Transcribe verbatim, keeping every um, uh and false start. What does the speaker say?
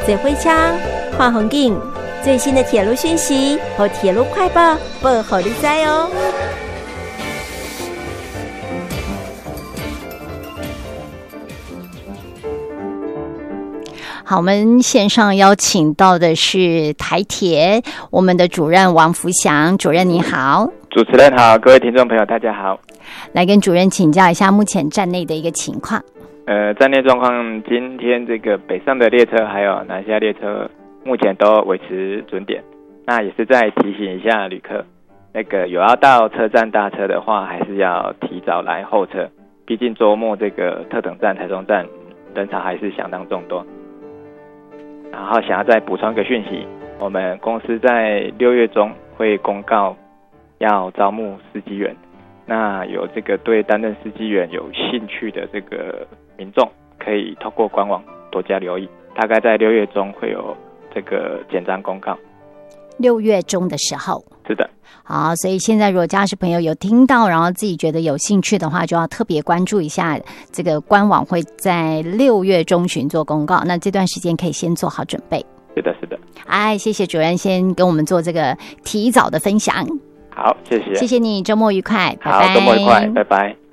最火枪、看风景、最新的铁路讯息和铁路快报，报好你知哦。 好，我们线上邀请到的是台铁我们的主任王福祥主任，你好。 主持人好，各位听众朋友大家好。 来跟主任请教一下目前站内的一个情况。 呃，站内状况，今天这个北上的列车还有南下列车目前都维持准点。那也是再提醒一下旅客，那个有要到车站搭车的话，还是要提早来候车，毕竟周末这个特等站、台中站人潮还是相当众多。然后想要再补充一个讯息，我们公司在六月中会公告要招募司机员，那有这个对担任司机员有兴趣的这个民众，可以透过官网多加留意，大概在六月中会有这个简章公告。 六月中的时候， 是的。 好，所以现在如果家士朋友有听到，然后自己觉得有兴趣的话，就要特别关注一下这个官网会在六月中旬做公告，那这段时间可以先做好准备。 是的，是的。 哎，谢谢主任先跟我们做这个提早的分享。 好，谢谢。 谢谢你，周末愉快，拜拜。好，周末愉快，拜拜。